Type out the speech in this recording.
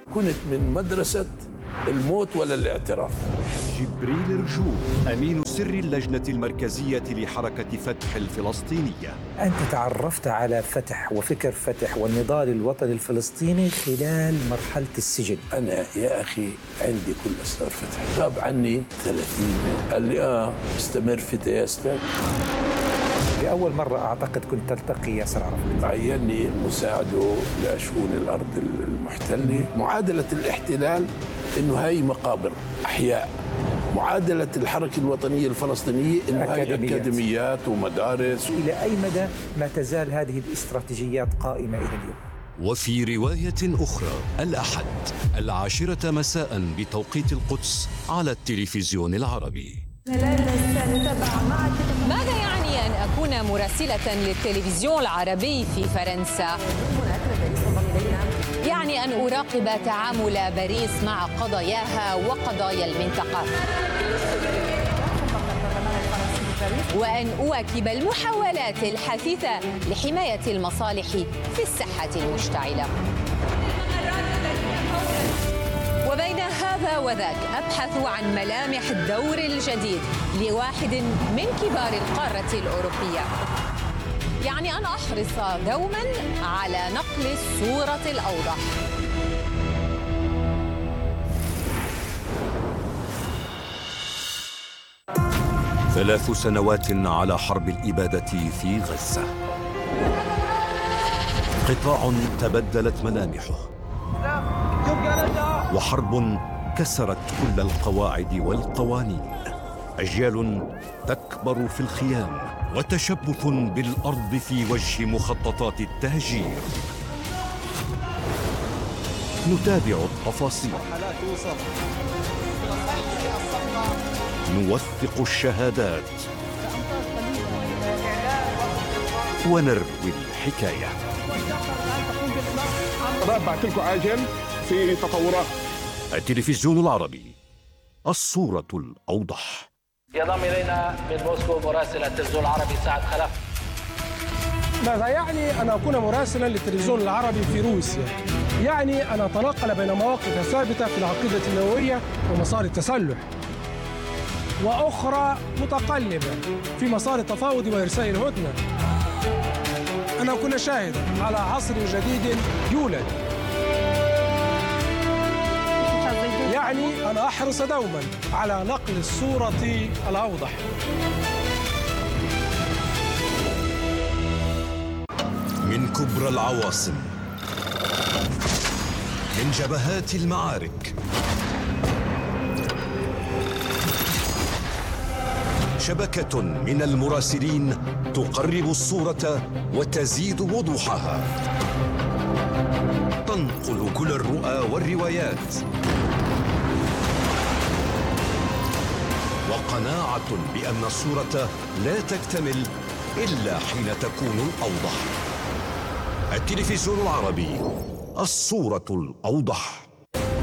كنت من مدرسة الموت ولا الاعتراف. جبريل رجوب أمين سر اللجنة المركزية لحركة فتح الفلسطينية. أنت تعرفت على فتح وفكر فتح والنضال الوطني الفلسطيني خلال مرحلة السجن. أنا يا أخي عندي كل أسرار فتح، غاب عني 30. قال لي استمر فتح يا أستاذ. لأول مرة أعتقد كنت تلتقي ياسر عرفات. عيني مساعده لشؤون الأرض المحتلة. معادلة الاحتلال إنه هاي مقابر أحياء، معادلة الحركة الوطنية الفلسطينية إنه هاي أكاديميات ومدارس. إلى أي مدى ما تزال هذه الاستراتيجيات قائمة إلى اليوم؟ وفي رواية أخرى الأحد 10 مساء بتوقيت القدس على التلفزيون العربي. ماذا يعني أن أكون مراسلة للتلفزيون العربي في فرنسا؟ يعني أن أراقب تعامل باريس مع قضاياها وقضايا المنطقة، وأن أواكب المحاولات الحثيثة لحماية المصالح في الساحة المشتعلة. وبين هذا وذاك أبحث عن ملامح الدور الجديد لواحد من كبار القارة الأوروبية. يعني أن أحرص دوما على نقل الصورة الأوضح. ثلاث سنوات على حرب الإبادة في غزة. قطاع تبدلت ملامحه، وحرب كسرت كل القواعد والقوانين. أجيال تكبر في الخيام، وتشبث بالأرض في وجه مخططات التهجير. نتابع التفاصيل، نوثق الشهادات، ونروي الحكاية. بعت لكم عاجل في تطورات. التلفزيون العربي، الصورة الأوضح. ينضم إلينا من موسكو مراسل التلفزيون العربي سعد خلف. ماذا يعني أن أكون مراسلا للتلفزيون العربي في روسيا؟ يعني أن أتنقل بين مواقف ثابتة في العقيدة النووية ومسار التسلح، وأخرى متقلبة في مسار التفاوض وإرساء الهدنة. أن أكون شاهدا على عصر جديد يولد، يعني أن أحرص دوما على نقل الصورة الأوضح. من كبرى العواصم، من جبهات المعارك، شبكة من المراسلين تقرب الصورة وتزيد وضوحها، تنقل كل الرؤى والروايات، وقناعة بأن الصورة لا تكتمل إلا حين تكون الأوضح. التلفزيون العربي، الصورة الأوضح.